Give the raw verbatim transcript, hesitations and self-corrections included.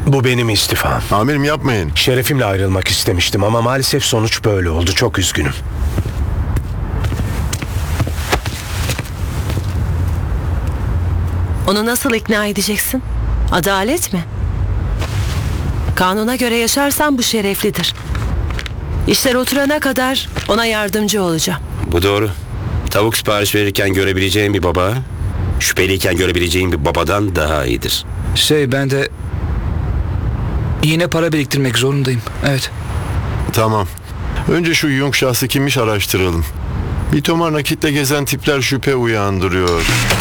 Bu benim istifam. Amirim yapmayın. Şerefimle ayrılmak istemiştim ama maalesef sonuç böyle oldu. Çok üzgünüm. Onu nasıl ikna edeceksin? Adalet mi? Kanuna göre yaşarsan bu şereflidir. İşler oturana kadar ona yardımcı olacağım. Bu doğru. Tavuk sipariş verirken görebileceğin bir baba, şüpheliyken görebileceğin bir babadan daha iyidir. Şey ben de yine para biriktirmek zorundayım. Evet. Tamam. Önce şu Yung şahsı kimmiş araştıralım. Bir tomar nakitle gezen tipler şüphe uyandırıyor.